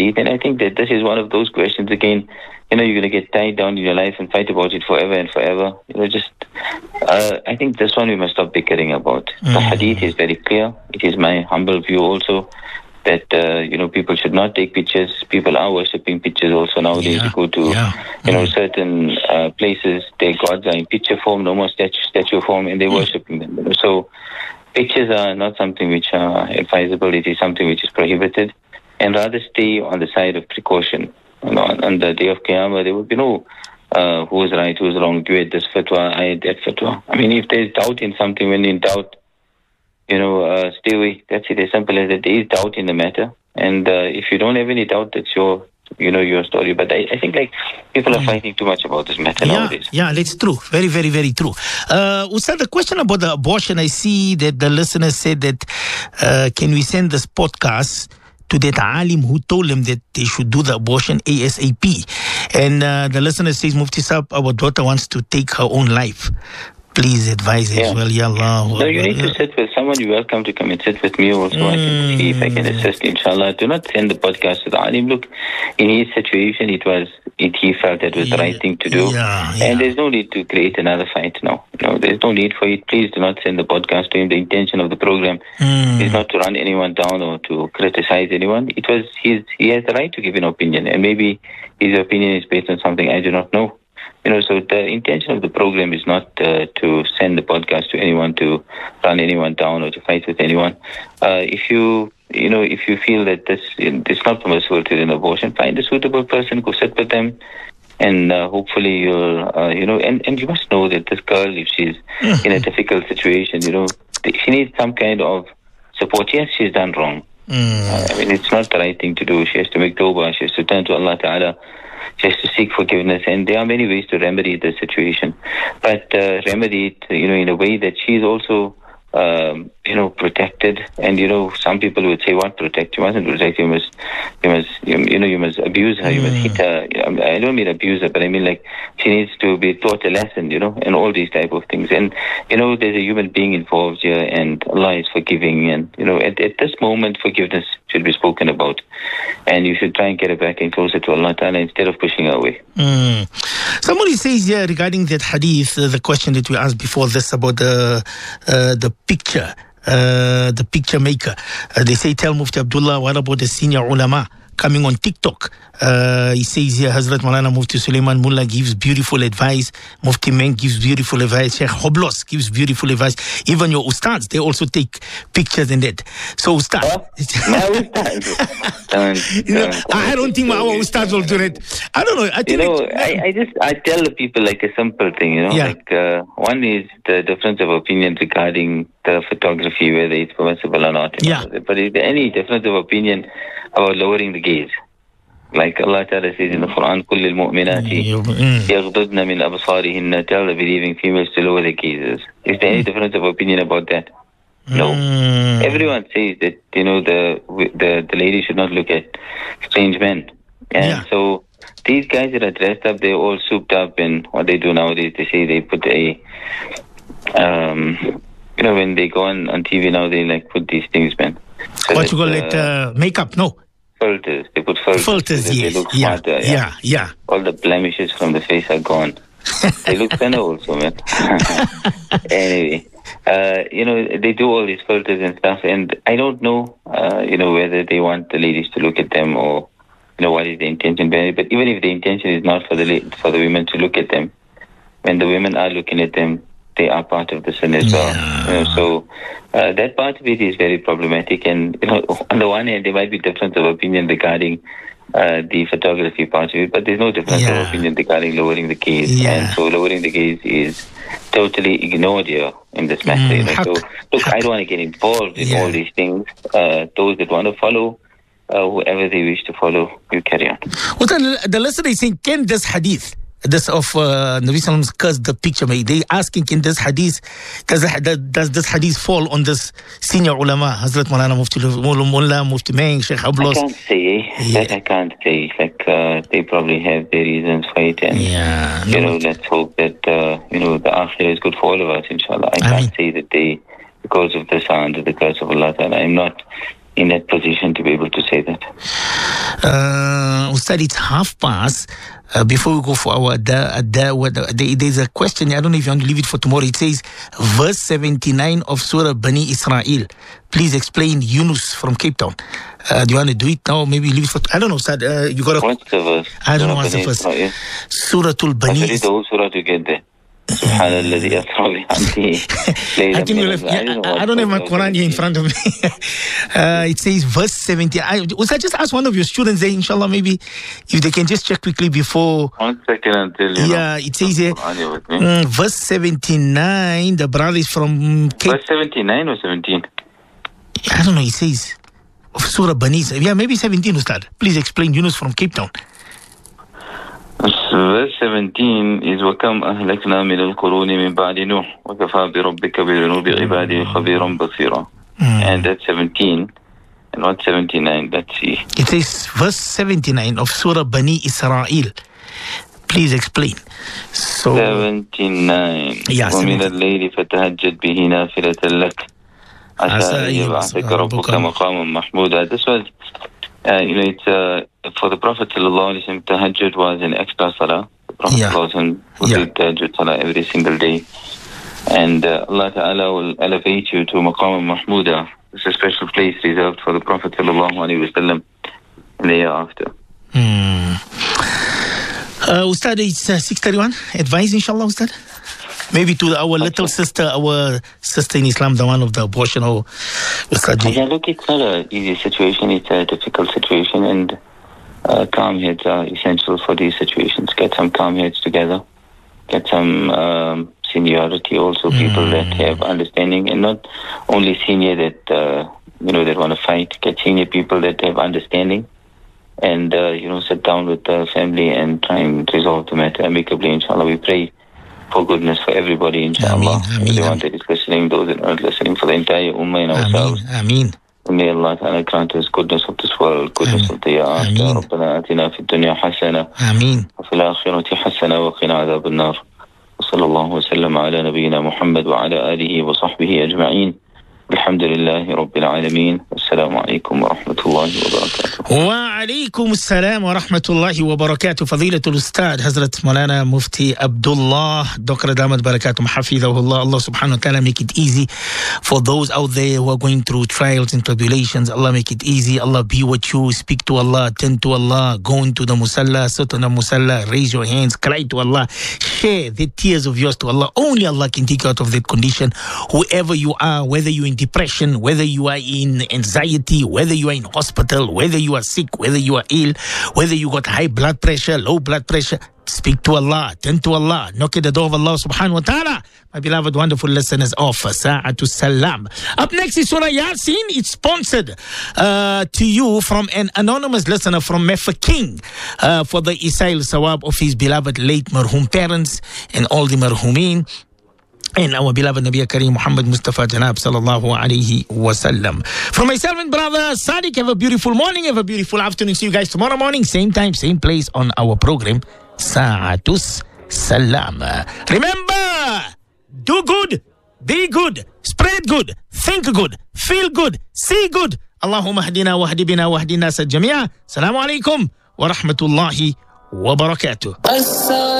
hadith. And I think that this is one of those questions again. You're going to get tied down in your life and fight about it forever and forever. I think this one we must stop bickering about. The hadith is very clear. It is my humble view also that, people should not take pictures. People are worshipping pictures also nowadays. You go to, certain places, their gods are in picture form, no more statue form, and they're worshipping them. So pictures are not something which are advisable. It is something which is prohibited. And rather stay on the side of precaution. On the day of Qiyamah, there will be no who is right, who is wrong, do it this fatwa, I that fatwa. I mean, if there's doubt in something, when in doubt, stay away. That's it, as simple as that. There is doubt in the matter. And if you don't have any doubt, that's your story. But I think people are fighting too much about this matter nowadays. Yeah, that's true. Very, very, very true. Ustad, the question about the abortion, I see that the listeners said that can we send this podcast to that alim who told them that they should do the abortion ASAP. And the listener says, Mufti Saab, our daughter wants to take her own life. Please advise as well, Ya Allah. No, you need to sit with someone. You're welcome to come and sit with me also. I can see if I can assist, inshallah. Do not send the podcast to the alim. Look, in his situation, he felt that was the right thing to do. And there's no need to create another fight now. There's no need for it. Please do not send the podcast to him. The intention of the program is not to run anyone down or to criticize anyone. He has the right to give an opinion, and maybe his opinion is based on something I do not know. So the intention of the program is not to send the podcast to anyone, to run anyone down or to fight with anyone. If you feel that it's not permissible to do an abortion, find a suitable person, go sit with them, and hopefully you'll, and you must know that this girl, if she's in a difficult situation, she needs some kind of support. Yes, she's done wrong. It's not the right thing to do. She has to make tawbah. She has to turn to Allah Ta'ala. She has to seek forgiveness, and there are many ways to remedy the situation. But remedy it, in a way that she is also, protected. And some people would say, "What protect? You mustn't protect. You must abuse her. You must hit her." I don't mean abuse her, but I mean she needs to be taught a lesson, and all these type of things. And there's a human being involved here, and Allah is forgiving. And at this moment, forgiveness should be spoken about, and you should try and get her back and closer to Allah Ta'ala instead of pushing her away. Somebody says here regarding that hadith, the question that we asked before this about the picture, the picture maker. They say, tell Mufti Abdullah, what about the senior ulama coming on TikTok? He says here, Hazrat Maulana Mufti Sulaiman Mullah gives beautiful advice. Mufti Meng gives beautiful advice. Sheikh Hoblos gives beautiful advice. Even your ustads, they also take pictures and that. So ustad. I don't think our ustads will do it. I don't know. I tell the people a simple thing, one is the difference of opinion regarding the photography, whether it's permissible or not. But is there any difference of opinion about lowering the gaze? Like Allah Ta'ala says in the Quran, كُلِّ الْمُؤْمِنَاتِ يَغْضُضْنَ مِنْ أَبْصَارِهِنَّ, tell the believing females to lower their gazes. Is there any difference of opinion about that? No. Everyone says that, the lady should not look at strange men. And so these guys that are dressed up, they're all souped up, and what they do nowadays, they say they put when they go on TV now, they put these things, man. So what you call it? Makeup? No. Filters. They put filters. Filters, so yes. They look smarter. Yeah. All the blemishes from the face are gone. They look thinner also, man. Anyway, they do all these filters and stuff, and I don't know, whether they want the ladies to look at them or, what is the intention behind it. But even if the intention is not for the women to look at them, when the women are looking at them, they are part of the sin as well. So that part of it is very problematic. And on the one hand, there might be difference of opinion regarding the photography part of it, but there's no difference of opinion regarding lowering the gaze. And so lowering the gaze is totally ignored here in this matter. So look, I don't want to get involved in all these things. Those that want to follow, whoever they wish to follow, you carry on. Well, the listener is saying, can this hadith, this of Nabi Sallam's curse, the picture made, they asking, can this hadith, does this hadith fall on this senior ulama, Hazrat Maulana Mufti Mullah, Mufti Meng, Sheikh Ablos? I can't say. They probably have their reasons for it, and let's hope that the akhirah is good for all of us, inshallah. I can't say that they, because of this are under the curse of Allah Ta'ala. I'm not in that position to be able to say that. Ustad, it's past. Before we go for our there's a question. I don't know if you want to leave it for tomorrow. It says, verse 79 of Surah Bani Israel. Please explain. Yunus from Cape Town. Do you want to do it now? Maybe leave it for... I don't know, Ustad. You got What's the verse? I don't know what's the verse. Suratul Bani. I read the whole surah to get there. I don't have my Quran here in front of me. It says verse 70. I just ask one of your students there, inshallah, maybe if they can just check quickly before. 1 second until you know. It says here, verse 79. The brother is from Cape. Verse 79 or 17? I don't know. It says of Surah Bani. Yeah, maybe 17, Ustad. Please explain. Yunus from Cape Town. Verse 17 is وَكَمْ أَهْلَكْنَا مِنَ الْقُرُونِ مِنْ بَعْدِ نُوحٍ وَكَفَى بِرَبِّكَ بِذُنُوبِ عِبَادِهِ خَبِيرًا بَصِيرًا. And that's 17. And what's 79? Let's see. It says verse 79 of Surah Bani Israel. Please explain. So 79. وَمِنَ اللَّيْلِ فَتَهَجَّدْ بِهِ نَافِلَةً لَكَ عَسَىٰ أَن يَبْعَثَكَ رَبُّكَ مَقَامًا مَحْمُودًا. This was it's for the Prophet ﷺ, tahajjud was an extra salah. The Prophet ﷺ would do tahajjud salah every single day. And Allah Ta'ala will elevate you to Maqam Mahmuda. It's a special place reserved for the Prophet ﷺ in the year after. Ustad, it's 6:31. Advise, inshallah, Ustad? Maybe to our little sister, our sister in Islam, the one of the abortion. Or yeah, look, it's not an easy situation. It's a difficult situation, and calm heads are essential for these situations. Get some calm heads together. Get some seniority, also people that have understanding, and not only senior that that want to fight. Get senior people that have understanding, and sit down with the family and try and resolve the matter amicably. Inshallah, we pray for goodness for everybody, inshallah. Everyone that is listening, those that aren't listening, for the entire ummah and ourselves. Ameen. May Allah Ta'ala grant us goodness of this world, goodness of the hereafter. ربنا آتنا في الدنيا حسنة وفي الآخرة حسنة وقنا عذاب النار. وصلى الله وسلم على نبينا محمد وعلى آله وصحبه أجمعين. الحمد لله رب العالمين. السلام عليكم ورحمة الله وبركاته. وعليكم السلام ورحمة الله وبركاته. فضيلة الأستاذ حضرت مولانا مفتي Abdullah Dr. Damat Barakatum Hafidhahullah. Allah subhanahu wa ta'ala make it easy for those out there who are going through trials and tribulations. Allah make it easy. Allah be with you. Speak to Allah. Attend to Allah. Go into the musalla. Sit on the musalla. Raise your hands. Cry to Allah. Share the tears of yours to Allah. Only Allah can take you out of that condition. Whoever you are, whether you're in depression, whether you are in anxiety, whether you are in hospital, whether you are sick, whether you are ill, whether you got high blood pressure, low blood pressure, speak to Allah, attend to Allah, knock at the door of Allah subhanahu wa ta'ala. My beloved, wonderful listeners of Sa'atu Salam. Up next is Surah Yasin. It's sponsored to you from an anonymous listener from Mefeking for the Isail Sawab of his beloved late marhum parents and all the marhumin. And our beloved Nabi Kareem Muhammad Mustafa Janab sallallahu alayhi wa sallam. From myself and brother Sadiq, have a beautiful morning, have a beautiful afternoon. See you guys tomorrow morning, same time, same place on our program, Sa'atus Salam. Remember, do good, be good, spread good, think good, feel good, see good. Allahumma hadina wa hadi bina wa hadina sa jami'a. Assalamu alaikum wa rahmatullahi wa barakatuh.